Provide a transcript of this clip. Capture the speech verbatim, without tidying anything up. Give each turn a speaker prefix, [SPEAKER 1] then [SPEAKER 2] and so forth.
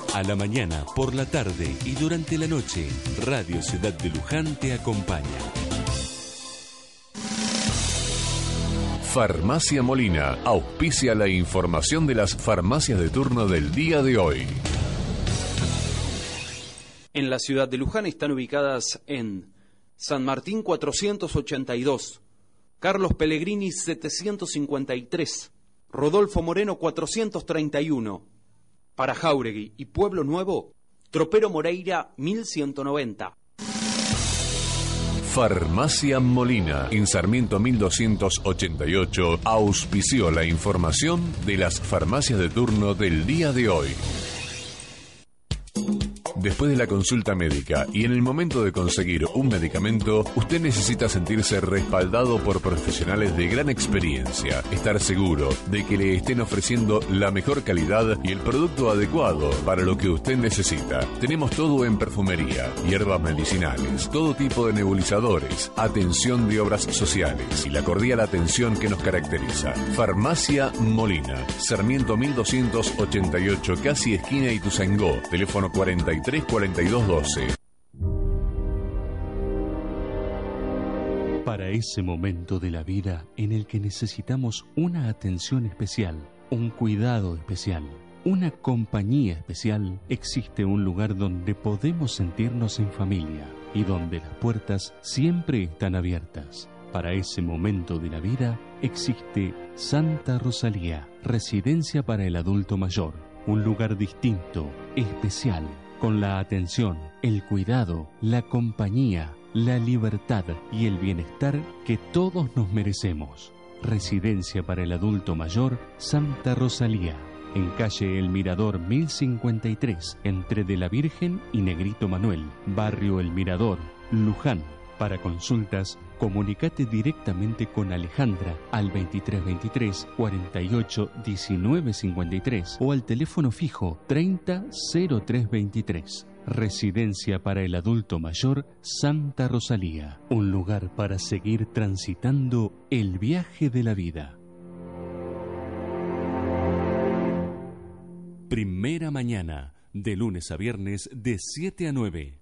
[SPEAKER 1] A la mañana, por la tarde y durante la noche, Radio Ciudad de Luján te acompaña.
[SPEAKER 2] Farmacia Molina auspicia la información de las farmacias de turno del día de hoy.
[SPEAKER 3] En la ciudad de Luján están ubicadas en San Martín cuatrocientos ochenta y dos, Carlos Pellegrini setecientos cincuenta y tres, Rodolfo Moreno cuatrocientos treinta y uno, para Jáuregui y Pueblo Nuevo, Tropero Moreira mil ciento noventa.
[SPEAKER 2] Farmacia Molina, en Sarmiento mil doscientos ochenta y ocho, auspició la información de las farmacias de turno del día de hoy. Después de la consulta médica y en el momento de conseguir un medicamento, usted necesita sentirse respaldado por profesionales de gran experiencia, estar seguro de que le estén ofreciendo la mejor calidad y el producto adecuado para lo que usted necesita. Tenemos todo en perfumería, hierbas medicinales, todo tipo de nebulizadores, atención de obras sociales y la cordial atención que nos caracteriza. Farmacia Molina, Sarmiento mil doscientos ochenta y ocho, casi esquina Ituzaingó, teléfono cuarenta y tres cuarenta y dos doce.
[SPEAKER 1] Para ese momento de la vida en el que necesitamos una atención especial, un cuidado especial, una compañía especial, existe un lugar donde podemos sentirnos en familia y donde las puertas siempre están abiertas. Para ese momento de la vida existe Santa Rosalía, residencia para el adulto mayor, un lugar distinto, especial, con la atención, el cuidado, la compañía, la libertad y el bienestar que todos nos merecemos. Residencia para el adulto mayor, Santa Rosalía, en calle El Mirador mil cincuenta y tres, entre De la Virgen y Negrito Manuel, barrio El Mirador, Luján. Para consultas, comunicate directamente con Alejandra al veintitrés veintitrés, cuarenta y ocho, diecinueve cincuenta y tres o al teléfono fijo treinta cero tres veintitrés. Residencia para el adulto mayor Santa Rosalía, un lugar para seguir transitando el viaje de la vida. Primera mañana, de lunes a viernes de siete a nueve.